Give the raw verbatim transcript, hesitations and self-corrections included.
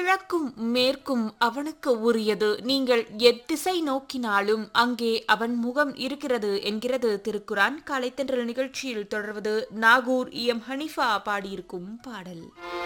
கிழக்கும் மேற்கும் அவனுக்கு உரியது. நீங்கள் எத்திசை நோக்கினாலும் அங்கே அவன் முகம் இருக்கிறது என்கிறது திருக்குரான். காலை தென்றல் நிகழ்ச்சியில் தொடர்வது நாகூர் எம் ஹனிஃபா பாடியிருக்கும் பாடல்.